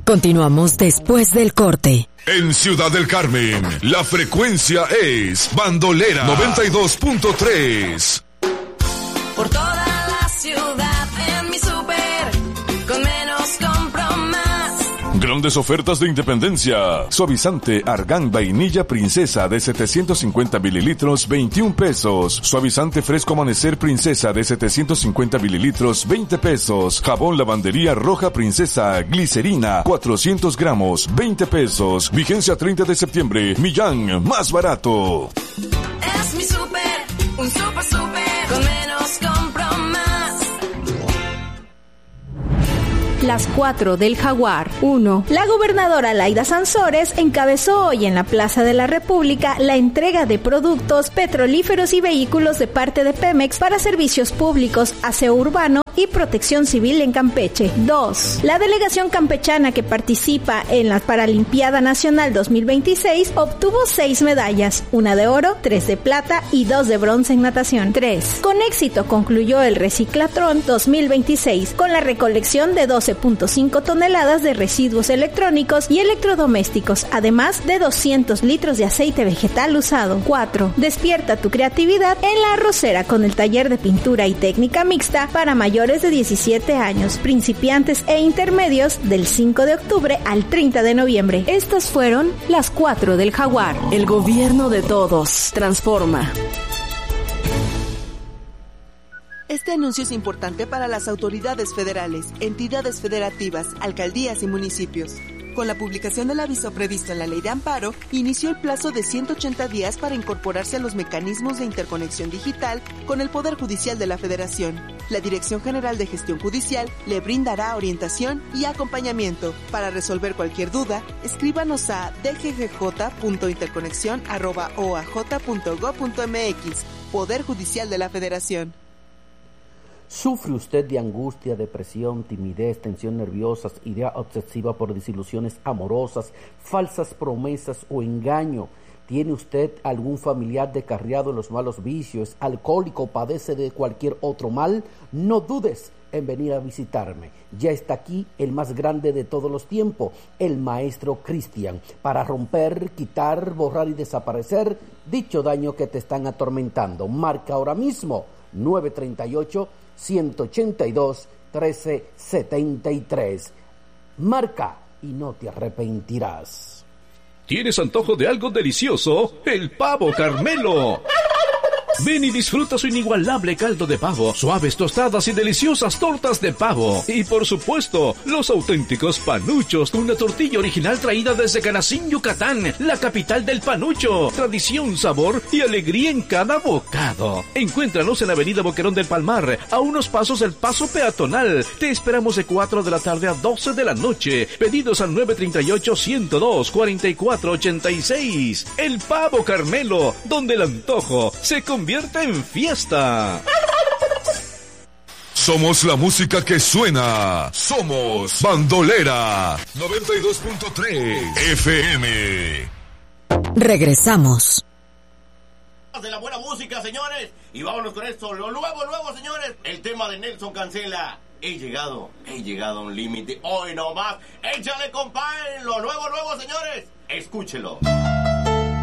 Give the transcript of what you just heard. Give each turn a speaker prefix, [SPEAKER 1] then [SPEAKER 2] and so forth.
[SPEAKER 1] Continuamos después del corte.
[SPEAKER 2] En Ciudad del Carmen, la frecuencia es Bandolera 92.3.
[SPEAKER 3] Por toda la ciudad en mi súper, con menos compro más.
[SPEAKER 2] Grandes ofertas de Independencia. Suavizante Argán Vainilla Princesa de 750 mililitros, 21 pesos. Suavizante Fresco Amanecer Princesa de 750 mililitros, 20 pesos. Jabón Lavandería Roja Princesa Glicerina, 400 gramos, 20 pesos. Vigencia 30 de septiembre. Millán, más barato.
[SPEAKER 3] Es mi súper, un súper, con menos compro más.
[SPEAKER 4] Las 4 del Jaguar. 1. La gobernadora Laida Sansores encabezó hoy en la Plaza de la República la entrega de productos petrolíferos y vehículos de parte de Pemex para servicios públicos, aseo urbano y protección civil en Campeche. 2. La delegación campechana que participa en la Paralimpiada Nacional 2026 obtuvo 6 medallas, 1 de oro, 3 de plata y 2 de bronce en natación. 3. Con éxito concluyó el Reciclatrón 2026 con la recolección de 12.5 toneladas de residuos electrónicos y electrodomésticos, además de 200 litros de aceite vegetal usado. 4. Despierta tu creatividad en La Arrocera con el taller de pintura y técnica mixta para mayores de 17 años, principiantes e intermedios del 5 de octubre al 30 de noviembre. Estas fueron las 4 del Jaguar.
[SPEAKER 1] El gobierno de todos transforma.
[SPEAKER 5] Este anuncio es importante para las autoridades federales, entidades federativas, alcaldías y municipios. Con la publicación del aviso previsto en la Ley de Amparo, inició el plazo de 180 días para incorporarse a los mecanismos de interconexión digital con el Poder Judicial de la Federación. La Dirección General de Gestión Judicial le brindará orientación y acompañamiento. Para resolver cualquier duda, escríbanos a dggj.interconexión@oaj.gov.mx. Poder Judicial de la Federación.
[SPEAKER 6] ¿Sufre usted de angustia, depresión, timidez, tensión nerviosa, idea obsesiva por desilusiones amorosas, falsas promesas o engaño? ¿Tiene usted algún familiar descarriado en los malos vicios, alcohólico o padece de cualquier otro mal? No dudes en venir a visitarme. Ya está aquí el más grande de todos los tiempos, el Maestro Cristian, para romper, quitar, borrar y desaparecer dicho daño que te están atormentando. Marca ahora mismo 938-182-1373. Marca y no te arrepentirás.
[SPEAKER 7] ¿Tienes antojo de algo delicioso? ¡El Pavo Carmelo! Ven y disfruta su inigualable caldo de pavo, suaves tostadas y deliciosas tortas de pavo. Y por supuesto, los auténticos panuchos, una tortilla original traída desde Canacín, Yucatán, la capital del panucho. Tradición, sabor y alegría en cada bocado. Encuéntranos en la avenida Boquerón del Palmar, a unos pasos del paso peatonal. Te esperamos de 4 de la tarde a 12 de la noche. Pedidos al 938-102-4486. El Pavo Carmelo, donde el antojo se convierte en fiesta.
[SPEAKER 2] Somos la música que suena. Somos Bandolera 92.3 FM.
[SPEAKER 1] Regresamos.
[SPEAKER 8] De la buena música, señores, y vámonos con esto, lo nuevo, señores, el tema de Nelson Cancela. He llegado a un límite, hoy no más. Échale, compadre, lo nuevo, señores, escúchelo.